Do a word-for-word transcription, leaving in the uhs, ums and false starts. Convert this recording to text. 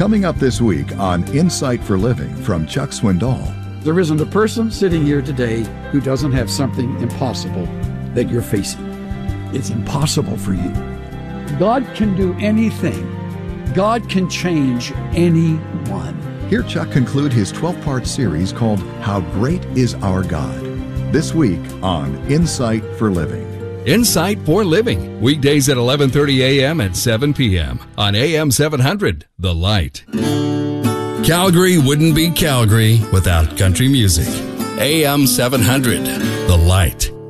Coming up this week on Insight for Living from Chuck Swindoll. There isn't a person sitting here today who doesn't have something impossible that you're facing. It's impossible for you. God can do anything. God can change anyone. Hear Chuck conclude his twelve-part series called How Great Is Our God, this week on Insight for Living. Insight for Living, weekdays at eleven thirty a.m. and seven p.m. on A M seven hundred, The Light. Calgary wouldn't be Calgary without country music. A M seven hundred, The Light.